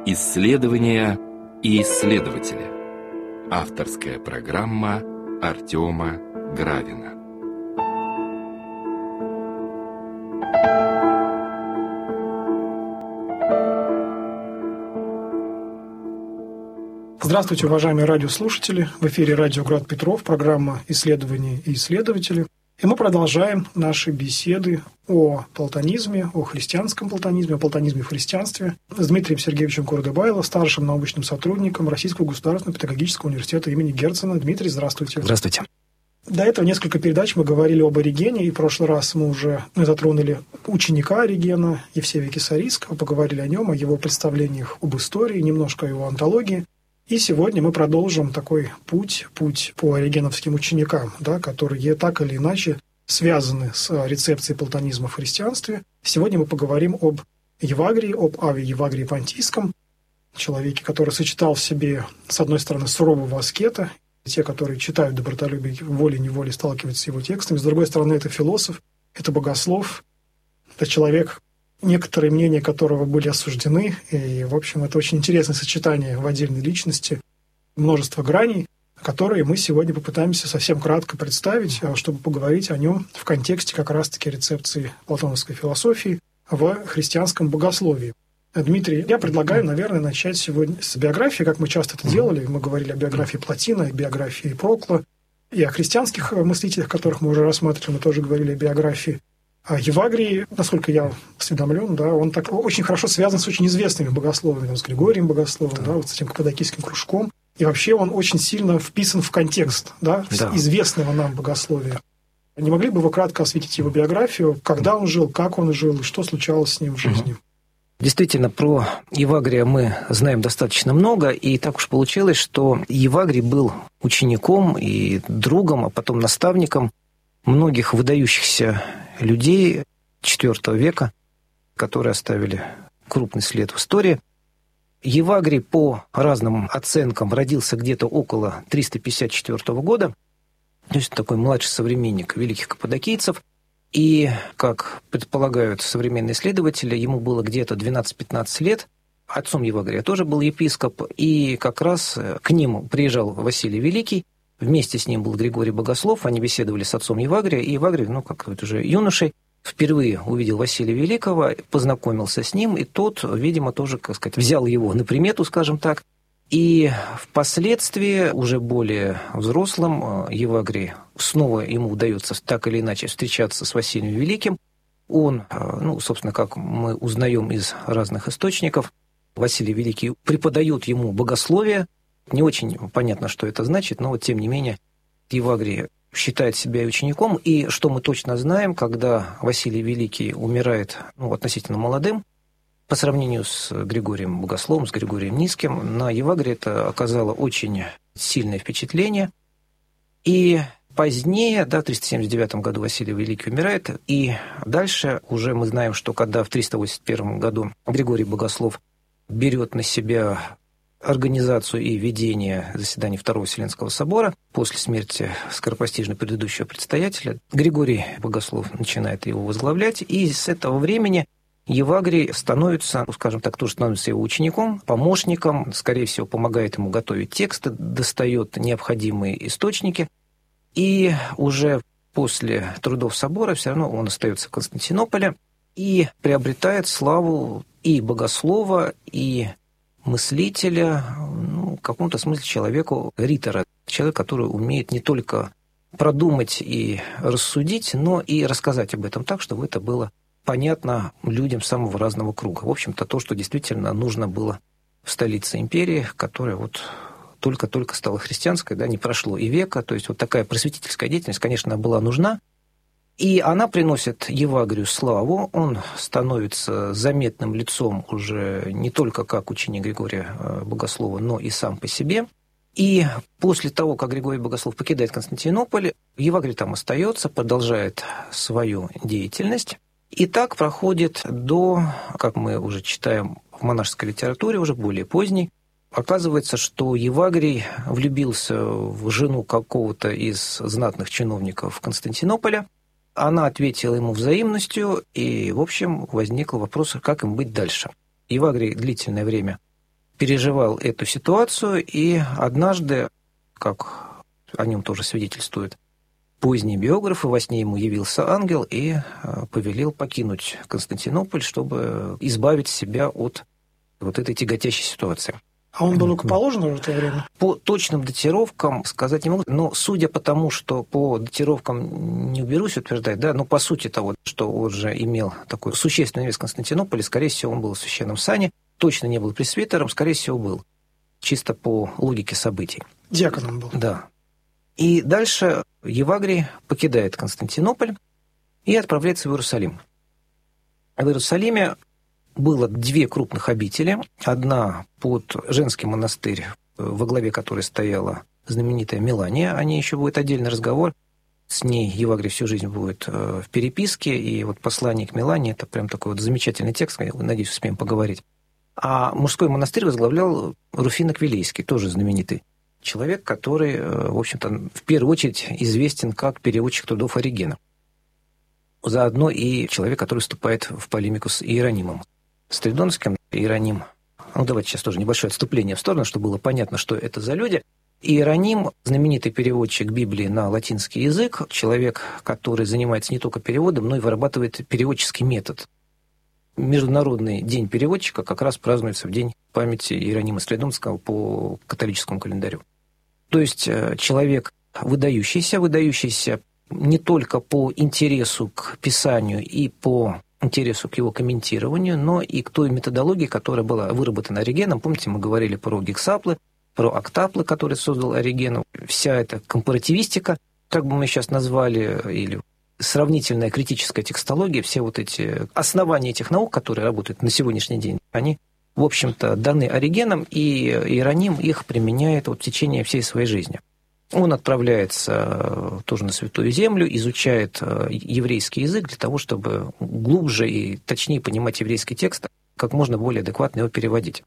Исследования и исследователи. Авторская программа Артема Гравина. Здравствуйте, уважаемые радиослушатели! В эфире радио «Град Петров», программа «Исследования и исследователи». И мы продолжаем наши беседы о платонизме, о христианском платонизме, о платонизме в христианстве с Дмитрием Сергеевичем Курдыбайло, старшим научным сотрудником Российского государственного педагогического университета имени Герцена. Дмитрий, здравствуйте. Здравствуйте. До этого несколько передач мы говорили об Оригене, и в прошлый раз мы уже затронули ученика Оригена, Евсевия Кесарийского, поговорили о нем, о его представлениях об истории, немножко о его антологии. И сегодня мы продолжим такой путь по оригеновским ученикам, которые так или иначе связаны с рецепцией платонизма в христианстве. Сегодня мы поговорим об Евагрии, об Аве Евагрии Понтийском, человеке, который сочетал в себе, с одной стороны, сурового аскета, те, которые читают «Добротолюбие», волей-неволей сталкиваются с его текстами, с другой стороны, это философ, это богослов, это человек, некоторые мнения которого были осуждены. И, в общем, это очень интересное сочетание в отдельной личности, множество граней, которые мы сегодня попытаемся совсем кратко представить, чтобы поговорить о нем в контексте как раз-таки рецепции платоновской философии в христианском богословии. Дмитрий, я предлагаю, наверное, начать сегодня с биографии, как мы часто это делали. Мы говорили о биографии Плотина, о биографии Прокла, и о христианских мыслителях, которых мы уже рассматривали, мы тоже говорили о биографии. А Евагрий, насколько я осведомлен, он так очень хорошо связан с очень известными богословами, с Григорием Богословом, с этим каппадокийским кружком. И вообще он очень сильно вписан в контекст известного нам богословия. Не могли бы вы кратко осветить его биографию, когда он жил, как он жил, и что случалось с ним в жизни? Действительно, про Евагрия мы знаем достаточно много, и так уж получилось, что Евагрий был учеником и другом, а потом наставником многих выдающихся людей IV века, которые оставили крупный след в истории. Евагрий, по разным оценкам, родился где-то около 354 года, то есть такой младший современник великих каппадокийцев, и, как предполагают современные исследователи, ему было где-то 12-15 лет. Отцом Евагрия тоже был епископ, и как раз к ним приезжал Василий Великий. Вместе с ним был Григорий Богослов, они беседовали с отцом Евагрия, и Евагрий, как уже юношей, впервые увидел Василия Великого, познакомился с ним, и тот, видимо, тоже, взял его на примету, скажем так. И впоследствии, уже более взрослым, Евагрий, снова ему удается так или иначе встречаться с Василием Великим. Он, собственно, как мы узнаем из разных источников, Василий Великий преподает ему богословие. Не очень понятно, что это значит, но тем не менее Евагрий считает себя учеником. И что мы точно знаем, когда Василий Великий умирает относительно молодым, по сравнению с Григорием Богословом, с Григорием Низким, на Евагрия это оказало очень сильное впечатление. И позднее, в 379 году Василий Великий умирает, и дальше уже мы знаем, что когда в 381 году Григорий Богослов берет на себя организацию и ведение заседаний Второго Вселенского собора после смерти скоропостижно предыдущего предстоятеля, Григорий Богослов начинает его возглавлять, и с этого времени Евагрий становится, тоже становится его учеником, помощником, скорее всего, помогает ему готовить тексты, достает необходимые источники, и уже после трудов собора все равно он остается в Константинополе и приобретает славу и богослова, и мыслителя, в каком-то смысле человеку ритора, человек, который умеет не только продумать и рассудить, но и рассказать об этом так, чтобы это было понятно людям самого разного круга. В общем-то, то, что действительно нужно было в столице империи, которая только-только стала христианской, не прошло и века. То есть такая просветительская деятельность, конечно, была нужна. И она приносит Евагрию славу, он становится заметным лицом уже не только как ученик Григория Богослова, но и сам по себе. И после того, как Григорий Богослов покидает Константинополь, Евагрий там остается, продолжает свою деятельность. И так проходит до, как мы уже читаем в монашеской литературе, уже более поздней. Оказывается, что Евагрий влюбился в жену какого-то из знатных чиновников Константинополя. Она ответила ему взаимностью, и, в общем, возник вопрос, как им быть дальше. Евагрий длительное время переживал эту ситуацию, и однажды, как о нем тоже свидетельствуют поздние биографы, во сне ему явился ангел и повелел покинуть Константинополь, чтобы избавить себя от вот этой тяготящей ситуации. А он был рукоположен в это время? По точным датировкам сказать не могу, но судя по тому, что по датировкам не берусь утверждать, да, но по сути того, что он же имел такой существенный вес в Константинополе, скорее всего, он был в священном сане, точно не был пресвитером, скорее всего, был, чисто по логике событий. Диаконом был. Да. И дальше Евагрий покидает Константинополь и отправляется в Иерусалим. В Иерусалиме было две крупных обители. Одна под женский монастырь, во главе которой стояла знаменитая Мелания. О ней еще будет отдельный разговор. С ней Евагрий всю жизнь будет в переписке. И вот послание к Мелании – это прям такой вот замечательный текст. Надеюсь, успеем поговорить. А мужской монастырь возглавлял Руфин Аквилейский, тоже знаменитый человек, который, в общем-то, в первую очередь известен как переводчик трудов Оригена. Заодно и человек, который вступает в полемику с Иеронимом Стридонским. Иероним, давайте сейчас тоже небольшое отступление в сторону, чтобы было понятно, что это за люди. Иероним, знаменитый переводчик Библии на латинский язык, человек, который занимается не только переводом, но и вырабатывает переводческий метод. Международный день переводчика как раз празднуется в день памяти Иеронима Стридонского по католическому календарю. То есть человек выдающийся не только по интересу к Писанию и по интересу к его комментированию, но и к той методологии, которая была выработана Оригеном. Помните, мы говорили про гексаплы, про октаплы, которые создал Ориген. Вся эта компаративистика, как бы мы сейчас назвали, или сравнительная критическая текстология, все вот эти основания этих наук, которые работают на сегодняшний день, они, в общем-то, даны Оригеном, и Иероним их применяет вот в течение всей своей жизни. Он отправляется тоже на Святую Землю, изучает еврейский язык для того, чтобы глубже и точнее понимать еврейский текст, как можно более адекватно его переводить.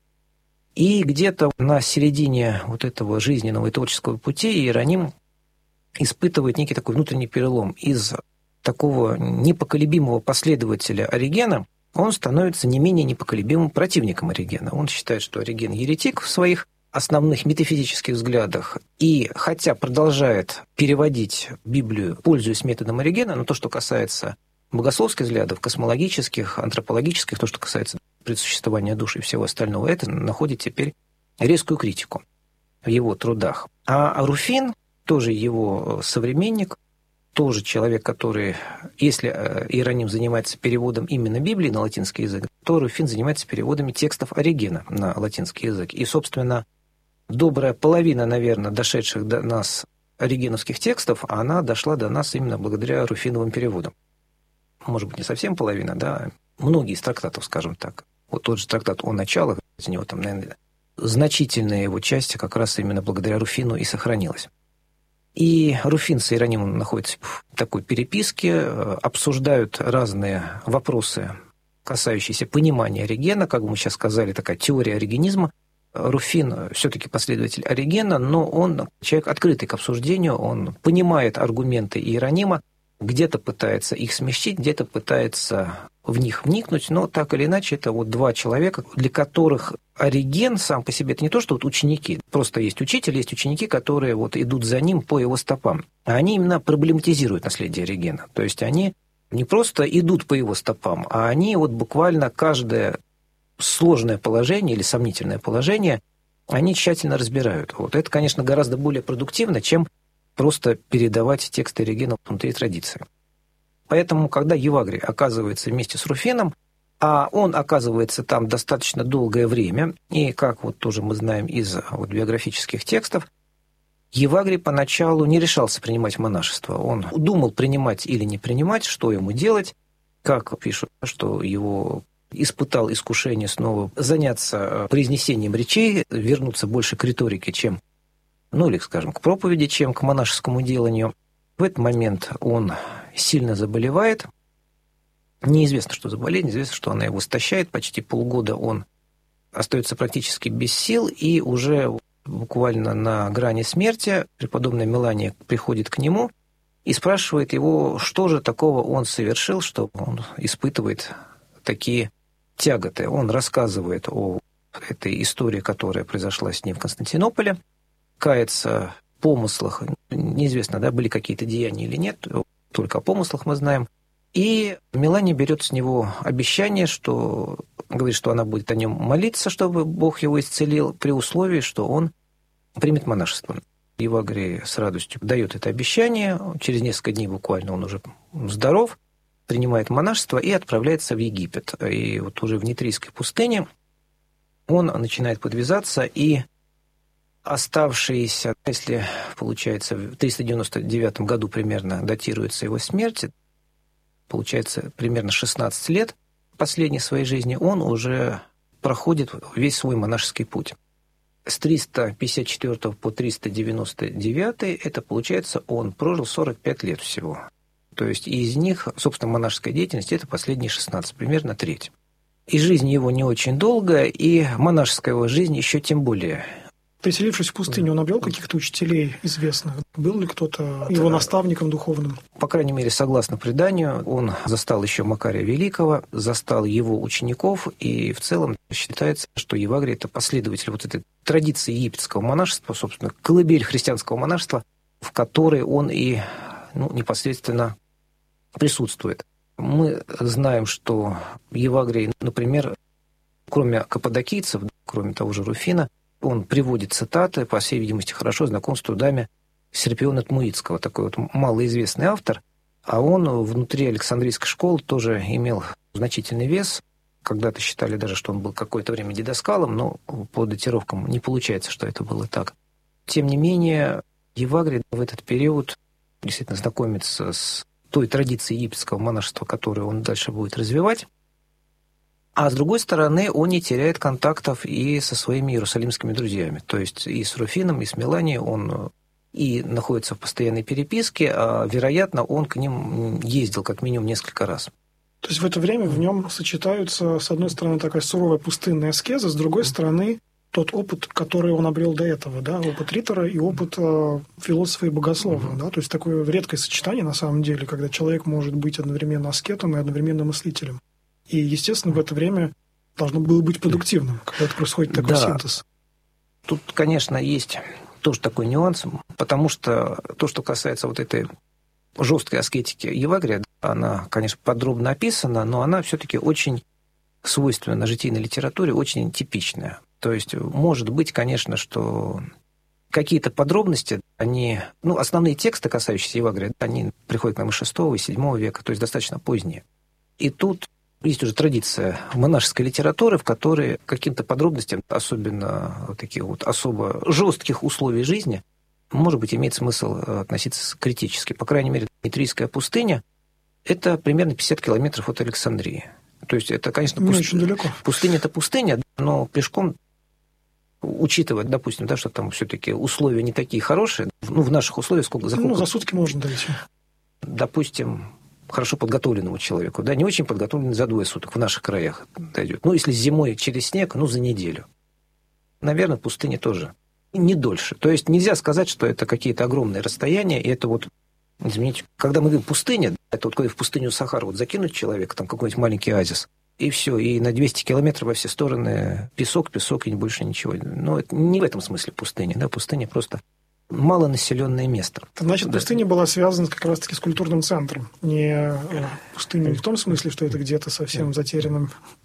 И где-то на середине вот этого жизненного и творческого пути Иероним испытывает некий такой внутренний перелом. Из такого непоколебимого последователя Оригена он становится не менее непоколебимым противником Оригена. Он считает, что Ориген еретик в своих основных метафизических взглядах, и хотя продолжает переводить Библию, пользуясь методом Оригена, но то, что касается богословских взглядов, космологических, антропологических, то, что касается предсуществования души и всего остального, это находит теперь резкую критику в его трудах. А Руфин, тоже его современник, тоже человек, который, если Иероним занимается переводом именно Библии на латинский язык, то Руфин занимается переводами текстов Оригена на латинский язык. И, собственно, добрая половина, наверное, дошедших до нас оригеновских текстов, она дошла до нас именно благодаря Руфиновым переводам. Может быть, не совсем половина, да, многие из трактатов, скажем так. Вот тот же трактат «О началах», из него там, наверное, значительная его часть как раз именно благодаря Руфину и сохранилась. И Руфин с Иеронимом находятся в такой переписке, обсуждают разные вопросы, касающиеся понимания Оригена, как мы сейчас сказали, такая теория оригенизма. Руфин все-таки последователь Оригена, но он человек открытый к обсуждению, он понимает аргументы Иеронима, где-то пытается их смягчить, где-то пытается в них вникнуть, но так или иначе это вот два человека, для которых Ориген сам по себе это не то, что вот ученики, просто есть учитель, есть ученики, которые вот идут за ним по его стопам, а они именно проблематизируют наследие Оригена, то есть они не просто идут по его стопам, а они вот буквально каждое сложное положение или сомнительное положение они тщательно разбирают. Вот это, конечно, гораздо более продуктивно, чем просто передавать тексты Оригена внутри традиции. Поэтому, когда Евагрий оказывается вместе с Руфином, а он оказывается там достаточно долгое время, и, как вот тоже мы знаем из вот биографических текстов, Евагрий поначалу не решался принимать монашество. Он думал, принимать или не принимать, что ему делать, как пишут, что его испытал искушение снова заняться произнесением речей, вернуться больше к риторике, чем, или, скажем, к проповеди, чем к монашескому деланию. В этот момент он сильно заболевает. Неизвестно, что за болезнь, известно, что она его истощает. Почти полгода он остается практически без сил, и уже буквально на грани смерти преподобная Мелания приходит к нему и спрашивает его, что же такого он совершил, что он испытывает такие тяготы. Он рассказывает о этой истории, которая произошла с ним в Константинополе, кается в помыслах, неизвестно, да, были какие-то деяния или нет, только о помыслах мы знаем. И Мелания берет с него обещание, что говорит, что она будет о нем молиться, чтобы Бог его исцелил, при условии, что он примет монашество. Евагрий с радостью дает это обещание, через несколько дней буквально он уже здоров, принимает монашество и отправляется в Египет. И вот уже в Нитрийской пустыне он начинает подвязаться, и оставшиеся, если, получается, в 399 году примерно датируется его смерть, получается, примерно 16 лет последней своей жизни, он уже проходит весь свой монашеский путь. С 354 по 399, это, получается, он прожил 45 лет всего. То есть из них, собственно, монашеская деятельность – это последние 16, примерно треть. И жизнь его не очень долгая, и монашеская его жизнь еще тем более. Переселившись в пустыню, он обрел каких-то учителей известных? Был ли кто-то его наставником духовным? По крайней мере, согласно преданию, он застал еще Макария Великого, застал его учеников, и в целом считается, что Евагрий – это последователь вот этой традиции египетского монашества, собственно, колыбель христианского монашества, в которой он и непосредственно присутствует. Мы знаем, что Евагрий, например, кроме каппадокийцев, кроме того же Руфина, он приводит цитаты, по всей видимости, хорошо знаком с трудами Серпиона Тмуицкого, такой вот малоизвестный автор, а он внутри Александрийской школы тоже имел значительный вес. Когда-то считали даже, что он был какое-то время дидаскалом, но по датировкам не получается, что это было так. Тем не менее, Евагрий в этот период действительно знакомится с той традицией египетского монашества, которую он дальше будет развивать. А с другой стороны, он не теряет контактов и со своими иерусалимскими друзьями. То есть и с Руфином, и с Меланией он и находится в постоянной переписке, а, вероятно, он к ним ездил как минимум несколько раз. То есть в это время в нем сочетаются, с одной стороны, такая суровая пустынная аскеза, с другой стороны, тот опыт, который он обрел до этого, да, опыт ритора и опыт философа и богослова. Да? То есть такое редкое сочетание, на самом деле, когда человек может быть одновременно аскетом и одновременно мыслителем. И, естественно, в это время должно было быть продуктивным, когда это происходит такой синтез. Тут, конечно, есть тоже такой нюанс, потому что то, что касается вот этой жесткой аскетики Евагрия, она, конечно, подробно описана, но она все-таки очень свойственна житийной литературе, очень типичная. То есть, может быть, конечно, что какие-то подробности, они, основные тексты, касающиеся Евагрия, они приходят к нам из VI и VII века, то есть достаточно поздние. И тут есть уже традиция монашеской литературы, в которой каким-то подробностям, особенно вот таких вот особо жестких условий жизни, может быть, имеет смысл относиться критически. По крайней мере, Нитрийская пустыня – это примерно 50 километров от Александрии. То есть это, конечно, очень далеко. Пустыня – это пустыня, но пешком, учитывая, допустим, да, что там все-таки условия не такие хорошие, в наших условиях сколько за за сутки можно дойти. Допустим, хорошо подготовленному человеку, да, не очень подготовленный за 2 суток в наших краях дойдет. Если зимой через снег, за неделю. Наверное, в пустыне тоже. Не дольше. То есть нельзя сказать, что это какие-то огромные расстояния, и это вот, извините, когда мы говорим пустыня, это вот когда в пустыню Сахара закинуть человека, там какой-нибудь маленький оазис, и все, и на 200 километров во все стороны песок, и больше ничего. Но это не в этом смысле пустыня, да, пустыня просто малонаселенное место. Значит, пустыня была связана как раз-таки с культурным центром. Не пустыня в том смысле, что это где-то совсем в затерянном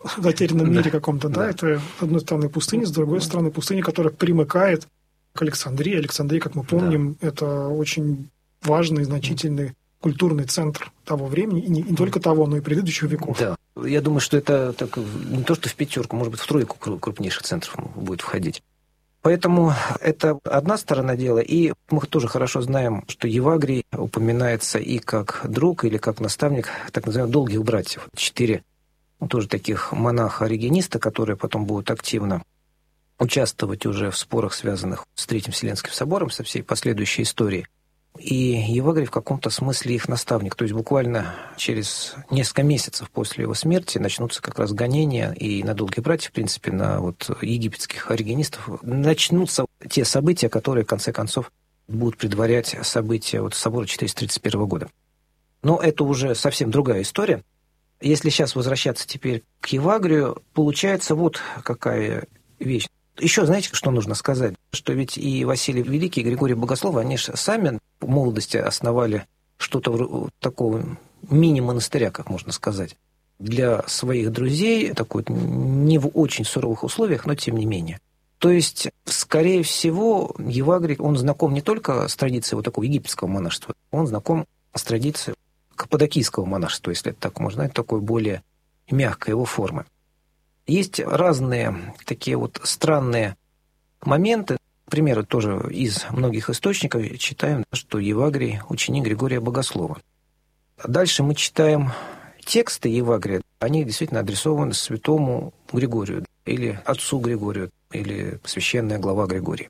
мире каком-то. Да? Это, с одной стороны, пустыня, с другой стороны, пустыня, которая примыкает к Александрии. Александрия, как мы помним, это очень важный, значительный культурный центр того времени, и не только того, но и предыдущих веков. Да. Я думаю, что это так, не то, что в 5, может быть, в 3 крупнейших центров будет входить. Поэтому это одна сторона дела, и мы тоже хорошо знаем, что Евагрий упоминается и как друг, или как наставник так называемых долгих братьев. 4 тоже таких монаха-оригениста, которые потом будут активно участвовать уже в спорах, связанных с Третьим Вселенским собором, со всей последующей историей. И Евагрий в каком-то смысле их наставник. То есть буквально через несколько месяцев после его смерти начнутся как раз гонения и на долгих братьев, в принципе, на вот египетских оригенистов. Начнутся те события, которые, в конце концов, будут предварять события вот собора 431 года. Но это уже совсем другая история. Если сейчас возвращаться теперь к Евагрию, получается вот какая вещь. Еще, знаете, что нужно сказать? Что ведь и Василий Великий, и Григорий Богослов, они же сами в молодости основали что-то такого мини-монастыря, как можно сказать, для своих друзей, такой не в очень суровых условиях, но тем не менее. То есть, скорее всего, Евагрий, он знаком не только с традицией вот такого египетского монашества, он знаком с традицией каппадокийского монашества, если это так можно, это такой более мягкой его формы. Есть разные такие вот странные моменты. Примеры тоже из многих источников читаем, что Евагрий – ученик Григория Богослова. Дальше мы читаем тексты Евагрия. Они действительно адресованы святому Григорию или отцу Григорию, или священная глава Григорий.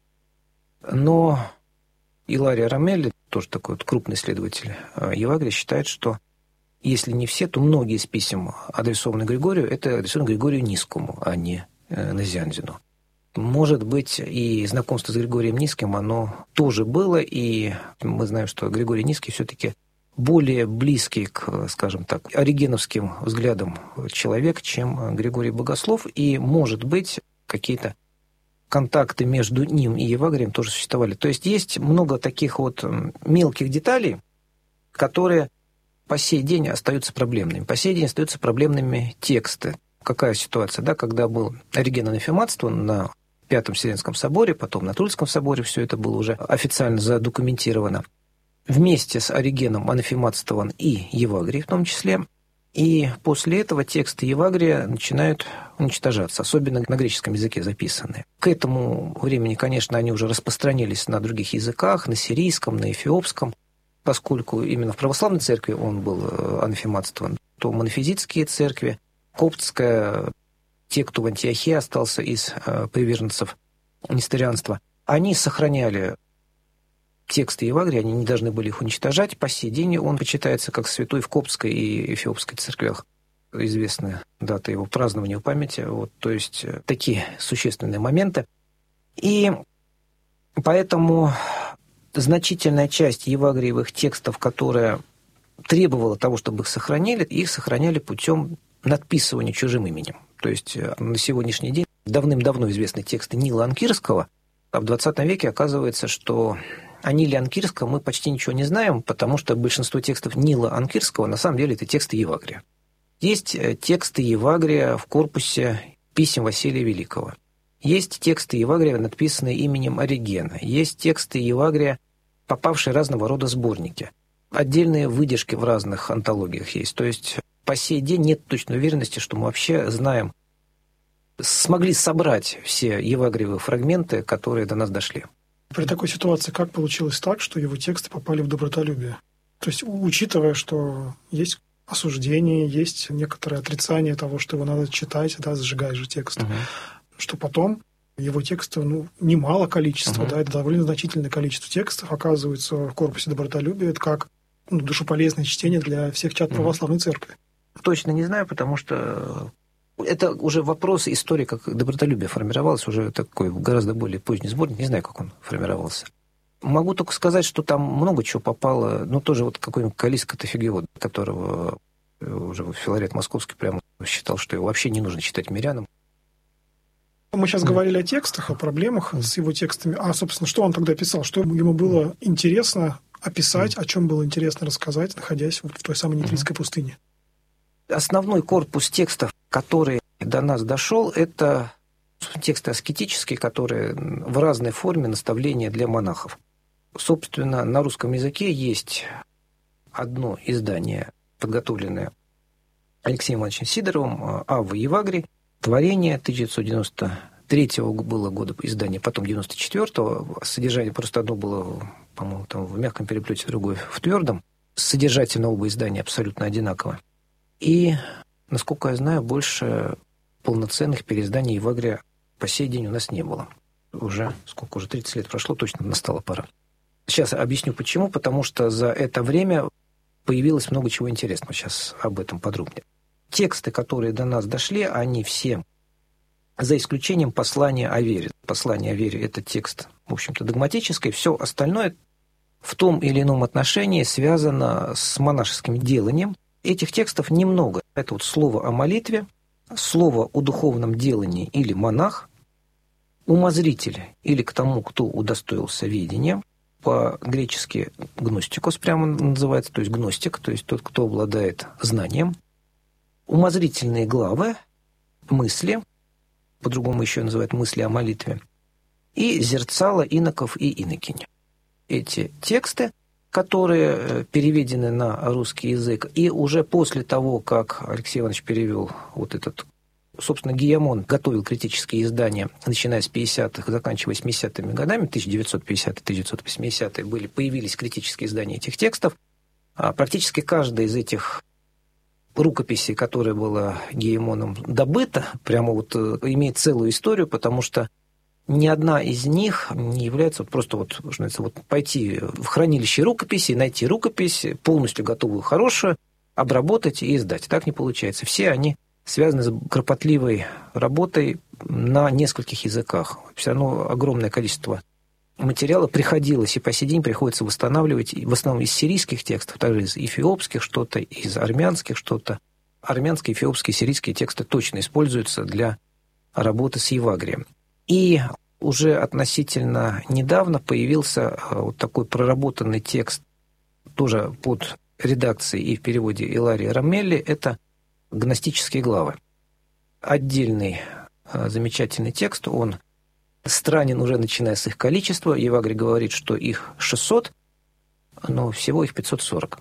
Но Иларий Ромелли, тоже такой вот крупный исследователь Евагрия, считает, что если не все, то многие из писем, адресованы Григорию, это адресованы Григорию Низкому, а не Назианзену. Может быть, и знакомство с Григорием Низким, оно тоже было, и мы знаем, что Григорий Низкий все-таки более близкий к, скажем так, оригеновским взглядам человек, чем Григорий Богослов, и, может быть, какие-то контакты между ним и Евагрием тоже существовали. То есть есть много таких вот мелких деталей, которые по сей день остаются проблемными. По сей день остаются проблемными тексты. Какая ситуация, да, когда был Ориген анафематствован на Пятом Вселенском соборе, потом на Тульском соборе, все это было уже официально задокументировано. Вместе с Оригеном анафематствован и Евагрий в том числе. И после этого тексты Евагрия начинают уничтожаться, особенно на греческом языке записанные. К этому времени, конечно, они уже распространились на других языках, на сирийском, на эфиопском. Поскольку именно в православной церкви он был анафематствован, то монофизитские церкви, коптская, те, кто в Антиохии остался из приверженцев несторианства, они сохраняли тексты Евагрия, они не должны были их уничтожать. По сей день он почитается как святой в коптской и эфиопской церквях. Известная дата его празднования в памяти. Вот, то есть такие существенные моменты. И поэтому значительная часть евагриевых текстов, которая требовала того, чтобы их сохраняли путем надписывания чужим именем. То есть на сегодняшний день давным-давно известны тексты Нила Анкирского, а в XX веке оказывается, что о Ниле Анкирском мы почти ничего не знаем, потому что большинство текстов Нила Анкирского на самом деле это тексты Евагрия. Есть тексты Евагрия в корпусе писем Василия Великого. Есть тексты Евагрия, написанные именем Оригена. Есть тексты Евагрия, попавшие в разного рода сборники. Отдельные выдержки в разных антологиях есть. То есть по сей день нет точной уверенности, что мы вообще знаем, смогли собрать все евагриевые фрагменты, которые до нас дошли. При такой ситуации как получилось так, что его тексты попали в добротолюбие? То есть, учитывая, что есть осуждение, есть некоторое отрицание того, что его надо читать, да, сжигая же текст, что потом его текстов, немало количества, да, это довольно значительное количество текстов оказывается в корпусе добротолюбия, это как душеполезное чтение для всех чад православной церкви. Точно не знаю, потому что это уже вопрос истории, как добротолюбие формировалось, уже такой гораздо более поздний сборник, не знаю, как он формировался. Могу только сказать, что там много чего попало, тоже вот какой-нибудь Каллис Катафигиот, которого уже Филарет Московский прямо считал, что его вообще не нужно читать мирянам. Мы сейчас говорили о текстах, о проблемах с его текстами. А, собственно, что он тогда писал? Что ему было интересно описать, о чем было интересно рассказать, находясь в той самой Нитрийской пустыне? Основной корпус текстов, который до нас дошел, это тексты аскетические, которые в разной форме наставления для монахов. Собственно, на русском языке есть одно издание, подготовленное Алексеем Ивановичем Сидоровым, «Авва Евагрий», «Творение», 1993 было года издания, потом 94-го. Содержание просто одно было, по-моему, там в мягком переплете, другое в твердом. Содержательно оба издания абсолютно одинаково. И, насколько я знаю, больше полноценных переизданий Евагрия по сей день у нас не было. Уже 30 лет прошло, точно настала пора. Сейчас объясню почему. Потому что за это время появилось много чего интересного. Сейчас об этом подробнее. Тексты, которые до нас дошли, они все, за исключением послания о вере. Послание о вере – это текст, в общем-то, догматический. Все остальное в том или ином отношении связано с монашеским деланием. Этих текстов немного. Это вот слово о молитве, слово о духовном делании или монах, умозритель или к тому, кто удостоился видения, по-гречески гностикос прямо называется, то есть гностик, то есть тот, кто обладает знанием. Умозрительные главы, мысли, по-другому еще называют мысли о молитве, и зерцало иноков и инокинь. Эти тексты, которые переведены на русский язык, и уже после того, как Алексей Иванович перевел вот этот, собственно, Гиямон готовил критические издания, начиная с 50-х, заканчивая 70-ми годами, 1950-1980-е появились критические издания этих текстов. Практически каждая из этих рукописей, которая была Гиямоном добыта, прямо вот имеет целую историю, потому что ни одна из них не является просто что называется, пойти в хранилище рукописи, найти рукопись, полностью готовую, хорошую, обработать и издать. Так не получается. Все они связаны с кропотливой работой на нескольких языках. Все равно огромное количество материала приходилось и по сей день приходится восстанавливать, в основном из сирийских текстов, также из эфиопских что-то, из армянских что-то. Армянские, эфиопские, сирийские тексты точно используются для работы с Евагрием. И уже относительно недавно появился вот такой проработанный текст, тоже под редакцией и в переводе Илария Рамелли, это гностические главы. Отдельный замечательный текст, он странен уже начиная с их количества. Евагрий говорит, что их 600, но всего их 540.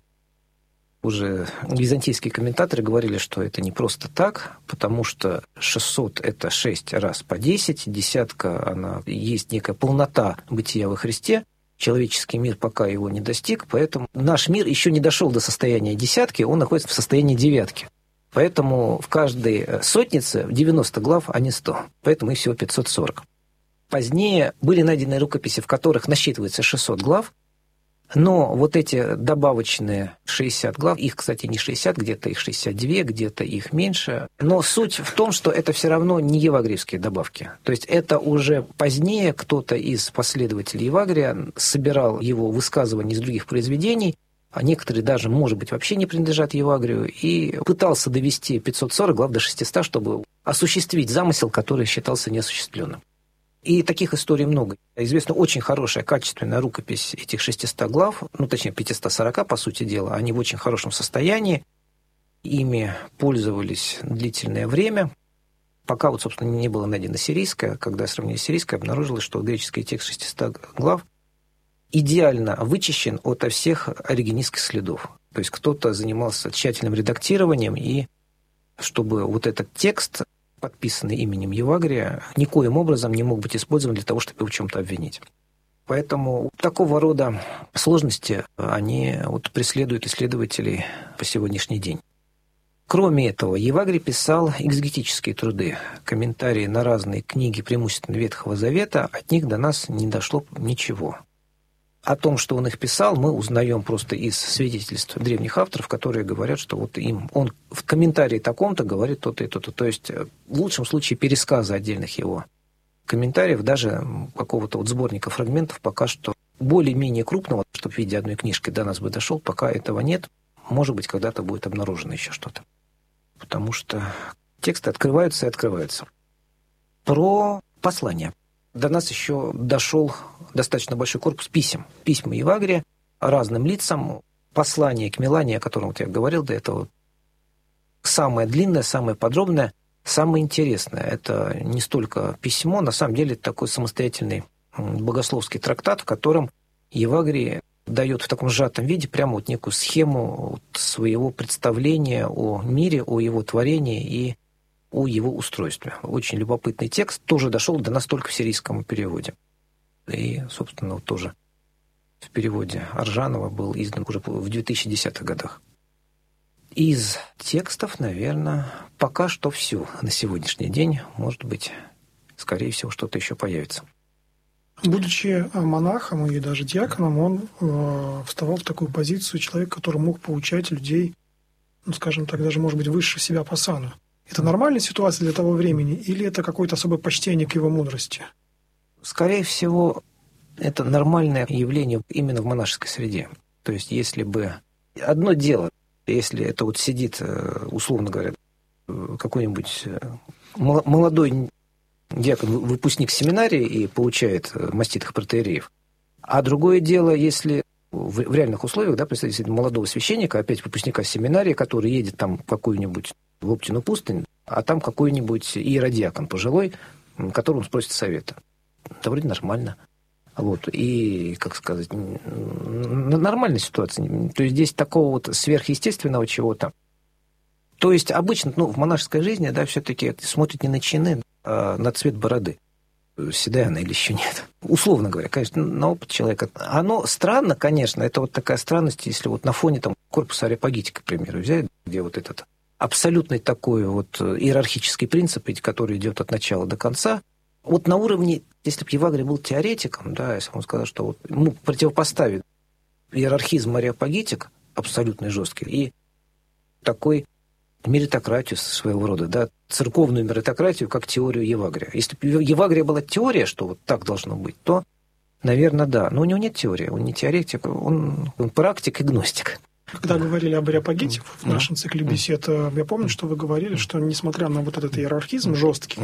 Уже византийские комментаторы говорили, что это не просто так, потому что 600 – это 6 раз по 10, десятка, она есть некая полнота бытия во Христе. Человеческий мир пока его не достиг, поэтому наш мир еще не дошел до состояния десятки, он находится в состоянии девятки. Поэтому в каждой сотнице 90 глав, а не 100. Поэтому их всего 540. Позднее были найдены рукописи, в которых насчитывается 600 глав, но вот эти добавочные 60 глав, их, кстати, не 60, где-то их 62, где-то их меньше. Но суть в том, что это все равно не евагриевские добавки. То есть это уже позднее кто-то из последователей Евагрия собирал его высказывания из других произведений, а некоторые даже, может быть, вообще не принадлежат Евагрию, и пытался довести 540 глав до 600, чтобы осуществить замысел, который считался неосуществленным. И таких историй много. Известна очень хорошая, качественная рукопись этих 600 глав, точнее, 540, по сути дела. Они в очень хорошем состоянии. Ими пользовались длительное время, пока, собственно, не было найдено сирийское. Когда сравнили с сирийской, обнаружилось, что греческий текст 600 глав идеально вычищен ото всех оригенистских следов. То есть кто-то занимался тщательным редактированием, и чтобы вот этот текст, подписанный именем Евагрия, никоим образом не мог быть использован для того, чтобы его в чем-то обвинить. Поэтому такого рода сложности, они преследуют исследователей по сегодняшний день. Кроме этого, Евагрий писал экзегетические труды, комментарии на разные книги, преимущественно Ветхого Завета, от них до нас не дошло ничего. О том, что он их писал, мы узнаем просто из свидетельств древних авторов, которые говорят, что он в комментарии таком-то говорит то-то и то-то. То есть в лучшем случае пересказы отдельных его комментариев, даже какого-то сборника фрагментов пока что более-менее крупного, чтобы в виде одной книжки до нас бы дошел, пока этого нет. Может быть, когда-то будет обнаружено еще что-то. Потому что тексты открываются и открываются. Про послания. До нас еще дошел достаточно большой корпус писем. Письма Евагрия разным лицам. Послание к Милане, о котором я говорил до этого, самое длинное, самое подробное, самое интересное. Это не столько письмо, на самом деле это такой самостоятельный богословский трактат, в котором Евагрий дает в таком сжатом виде прямо некую схему своего представления о мире, о его творении и о его устройстве. Очень любопытный текст, тоже дошел до нас только в сирийском переводе. И, собственно, тоже в переводе Аржанова был издан уже в 2010-х годах. Из текстов, наверное, пока что все на сегодняшний день. Может быть, скорее всего, что-то еще появится. Будучи монахом и даже диаконом, он вставал в такую позицию человека, который мог поучать людей, скажем так, даже, может быть, выше себя по сану. Это нормальная ситуация для того времени или это какое-то особое почтение к его мудрости? Скорее всего, это нормальное явление именно в монашеской среде. То есть, если бы... Одно дело, если это сидит, условно говоря, какой-нибудь молодой диакон выпускник семинарии и получает маститых протоиереев. А другое дело, если в реальных условиях, да, представитель молодого священника, опять выпускника семинарии, который едет там в какую-нибудь Лоптину пустынь, а там какой-нибудь иеродиакон пожилой, которого он спросит совета. Это вроде нормально. Вот. И, как сказать, нормальная ситуация. То есть здесь такого вот сверхъестественного чего-то. То есть обычно, в монашеской жизни, да, все-таки смотрят не на чины, а на цвет бороды. Седая она или еще нет. Условно говоря, конечно, на опыт человека. Оно странно, конечно, это вот такая странность, если вот на фоне там корпуса Ареопагитика, к примеру, взять, где вот этот абсолютный такой вот иерархический принцип, который идет от начала до конца. Вот на уровне, если бы Евагрий был теоретиком, да, если он сказал, что вот, противопоставит иерархизм Ареопагитик, абсолютно жесткий, и такой меритократию своего рода, да, церковную меритократию, как теорию Евагрия. Если бы у Евагрия была теория, что вот так должно быть, то, наверное, да. Но у него нет теории, он не теоретик, он практик и гностик. Когда говорили об Ареопагите в нашем цикле бесед, я помню, что вы говорили, что несмотря на вот этот иерархизм жесткий,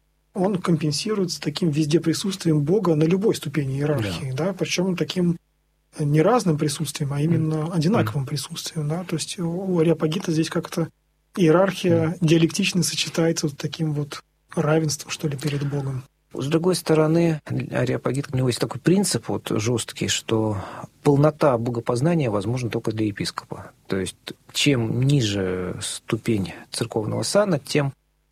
он компенсируется таким везде присутствием Бога на любой ступени иерархии, да, причем таким не разным присутствием, а именно одинаковым присутствием, да, то есть у Ареопагита здесь как-то иерархия диалектично сочетается вот таким вот равенством, что ли, перед Богом. С другой стороны, Ареопагит, у него есть такой принцип вот жесткий, что полнота богопознания возможна только для епископа. То есть чем ниже ступень церковного сана, тем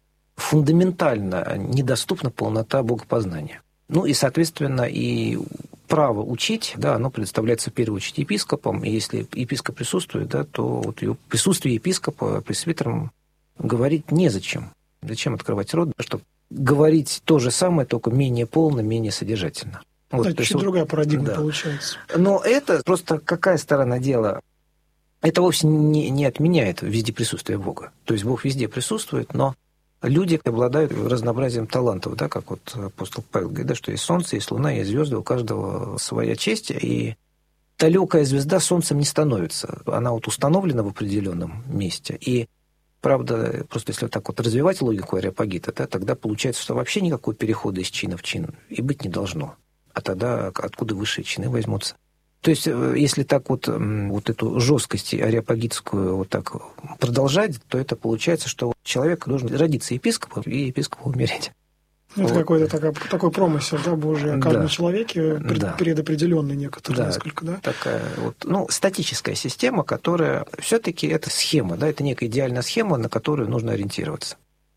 фундаментально недоступна полнота богопознания. И, соответственно, и право учить, да, оно предоставляется в первую очередь епископом, и если епископ присутствует, да, то вот в присутствии епископа пресвитерам говорить незачем. Зачем открывать рот, чтобы говорить то же самое, только менее полно, менее содержательно. Вот, да, чуть другая парадигма получается. Но это просто какая сторона дела? Это вовсе не отменяет везде присутствие Бога. То есть Бог везде присутствует, но люди обладают разнообразием талантов, да, как вот апостол Павел говорит, да, что есть солнце, есть луна, есть звезды, у каждого своя честь, и далекая звезда солнцем не становится. Она вот установлена в определенном месте. И правда, просто если вот так вот развивать логику Ареопагита, да, тогда получается, что вообще никакого перехода из чина в чин и быть не должно. А тогда откуда высшие чины возьмутся? То есть, если так вот эту жесткость ареопагитскую вот так продолжать, то это получается, что человек должен родиться епископом и епископом умереть. Это вот. Какой-то такой промысел, да, Божий, о каждом человеке предопределенный некоторый, несколько, да? Такая вот, статическая система, которая все-таки это схема, да, это некая идеальная схема, на которую нужно ориентироваться.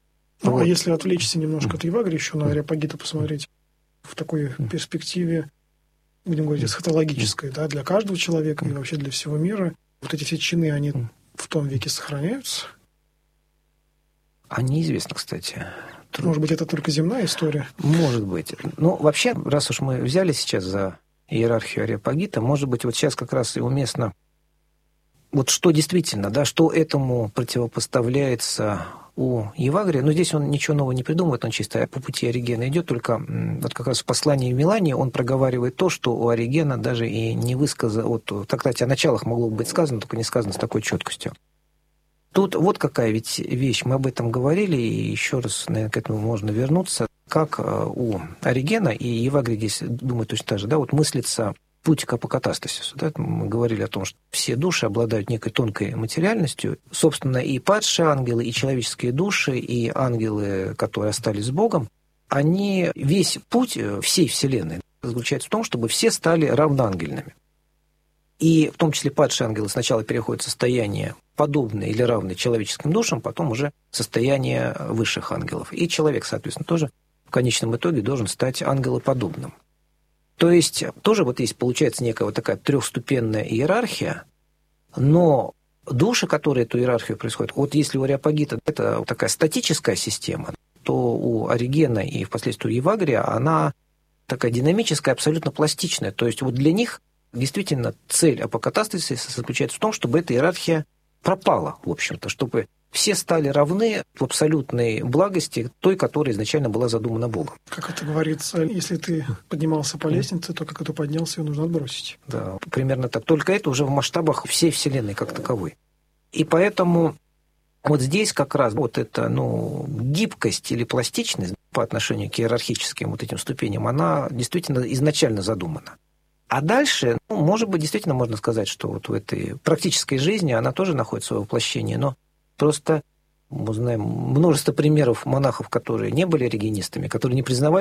А если отвлечься немножко от Евагрия, еще на Ареопагита посмотреть в такой перспективе, будем говорить, эсхатологической, да, для каждого человека и вообще для всего мира, вот эти все чины, они в том веке сохраняются? А неизвестно, кстати. Может быть, это только земная история? Может быть. Вообще, раз уж мы взяли сейчас за иерархию Ареопагита, может быть, вот сейчас как раз и уместно, вот что действительно, да, что этому противопоставляется у Евагрия. Но здесь он ничего нового не придумывает, он чисто по пути Оригена идет, только вот как раз в послании в Милане он проговаривает то, что у Оригена даже и не высказано, вот в трактате о началах могло быть сказано, только не сказано с такой четкостью. Тут вот какая ведь вещь, мы об этом говорили, и еще раз, наверное, к этому можно вернуться, как у Оригена и Евагрия здесь, думаю, точно так же, да, вот мыслится путь к апокатастасису. Да? Мы говорили о том, что все души обладают некой тонкой материальностью. Собственно, и падшие ангелы, и человеческие души, и ангелы, которые остались с Богом, они, весь путь всей Вселенной заключается в том, чтобы все стали равноангельными. И в том числе падшие ангелы сначала переходят в состояние подобное или равное человеческим душам, потом уже состояние высших ангелов. И человек, соответственно, тоже в конечном итоге должен стать ангелоподобным. То есть тоже вот есть, получается, некая вот такая трехступенная иерархия, но души, которые эту иерархию происходят, вот если у Ареопагита это такая статическая система, то у Оригена и впоследствии у Евагрия она такая динамическая, абсолютно пластичная. То есть вот для них действительно цель апокатастасиса заключается в том, чтобы эта иерархия пропала, в общем-то, чтобы все стали равны в абсолютной благости той, которая изначально была задумана Богом. Как это говорится, если ты поднимался по лестнице, то как ты поднялся, ее нужно отбросить. Да, примерно так. Только это уже в масштабах всей Вселенной как таковой. И поэтому Вот здесь как раз вот эта гибкость или пластичность по отношению к иерархическим вот этим ступеням, она действительно изначально задумана. А дальше, может быть, действительно можно сказать, что вот в этой практической жизни она тоже находит свое воплощение, но просто мы знаем множество примеров монахов, которые не были регенистами, которые не признавали